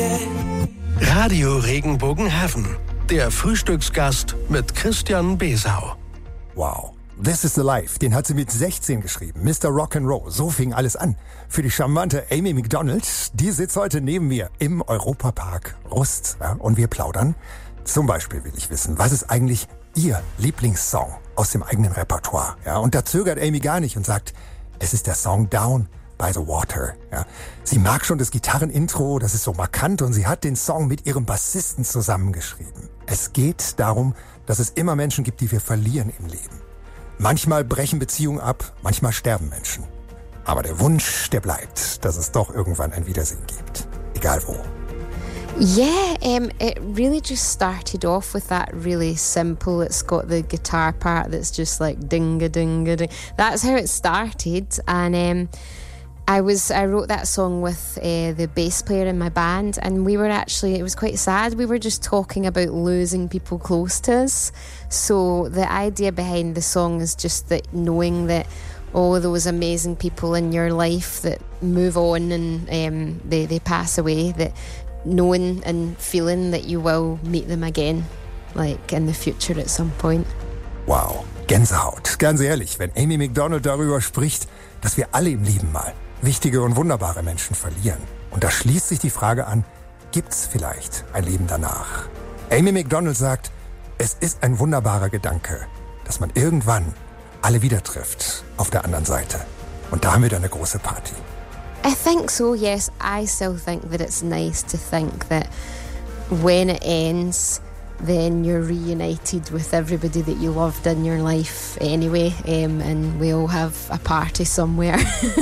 Radio Regenbogen Heaven. Der Frühstücksgast mit Christian Besau. Wow. This is the Life, den hat sie mit 16 geschrieben. Mr. Rock'n'Roll, so fing alles an. Für die charmante Amy Macdonald, die sitzt heute neben mir im Europapark Rust. Ja, und wir plaudern. Zum Beispiel will ich wissen, was ist eigentlich ihr Lieblingssong aus dem eigenen Repertoire? Ja, und da zögert Amy gar nicht und sagt, es ist der Song Down by the Water. Ja, sie mag schon das Gitarrenintro, das ist so markant, und sie hat den Song mit ihrem Bassisten zusammengeschrieben. Es geht darum, dass es immer Menschen gibt, die wir verlieren im Leben. Manchmal brechen Beziehungen ab, manchmal sterben Menschen. Aber der Wunsch, der bleibt, dass es doch irgendwann ein Wiedersehen gibt. Egal wo. Yeah, it really just started off with that really simple, it's got the guitar part that's just like ding-a-ding-a-ding. That's how it started, and I wrote that song with the bass player in my band, and we were actually, it was quite sad, we were just talking about losing people close to us. So the idea behind the song is just that knowing that all of those amazing people in your life that move on and they pass away, that knowing and feeling that you will meet them again, like in the future at some point. Wow, Gänsehaut. Ganz ehrlich, wenn Amy Macdonald darüber spricht, dass wir alle im Leben mal wichtige und wunderbare Menschen verlieren. Und da schließt sich die Frage an, gibt's vielleicht ein Leben danach? Amy Macdonald sagt, es ist ein wunderbarer Gedanke, dass man irgendwann alle wieder trifft auf der anderen Seite. Und da haben wir dann eine große Party. I think so, yes. I still think that it's nice to think that when it ends, then you're reunited with everybody that you loved in your life anyway, and we all have a party somewhere.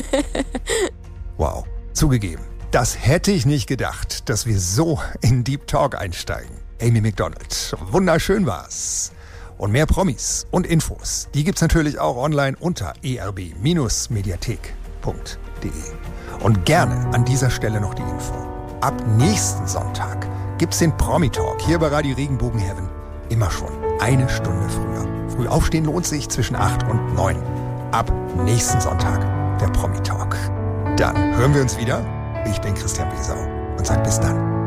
Wow, zugegeben, das hätte ich nicht gedacht, dass wir so in Deep Talk einsteigen. Amy Macdonald, wunderschön war's. Und mehr Promis und Infos, die gibt's natürlich auch online unter erb-mediathek.de. Und gerne an dieser Stelle noch die Info. Ab nächsten Sonntag gibt's den Promi-Talk hier bei Radio Regenbogen Heaven. Immer schon eine Stunde früher. Früh aufstehen lohnt sich zwischen 8 und 9. Ab nächsten Sonntag der Promi-Talk. Dann hören wir uns wieder. Ich bin Christian Besau und sag bis dann.